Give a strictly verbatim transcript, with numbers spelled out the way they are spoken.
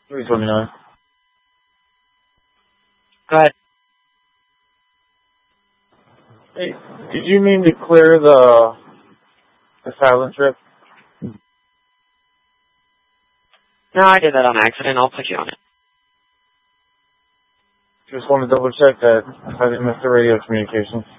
Please let me know. Go ahead. Hey, did you mean to clear the the silent trip? No, I did that on accident. I'll put you on it. Just want to double check that I didn't miss the radio communications.